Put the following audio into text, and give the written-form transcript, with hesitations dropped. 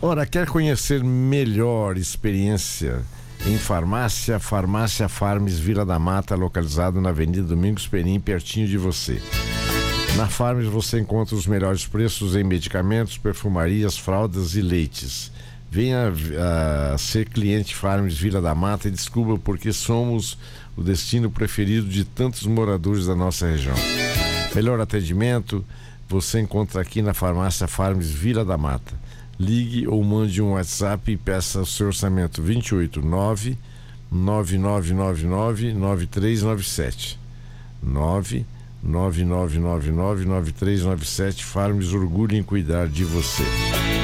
Ora, quer conhecer melhor experiência em farmácia? Farmácia Farmes Vila da Mata, localizado na Avenida Domingos Perim, pertinho de você. Na Farmes você encontra os melhores preços em medicamentos, perfumarias, fraldas e leites. Venha ser cliente Farmes Vila da Mata e descubra porque somos o destino preferido de tantos moradores da nossa região. Melhor atendimento você encontra aqui na Farmácia Farmes Vila da Mata. Ligue ou mande um WhatsApp e peça o seu orçamento 289 9999 9397 99999 9397. Farmes, orgulho em cuidar de você.